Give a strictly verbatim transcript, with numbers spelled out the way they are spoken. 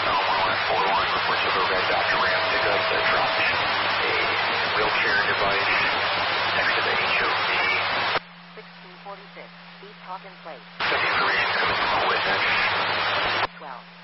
four one, report to overhead. Doctor Ram pickup that dropped a wheelchair device next to the H O V. sixteen forty-six, speed talk in place. seventy-three, witness. twelve.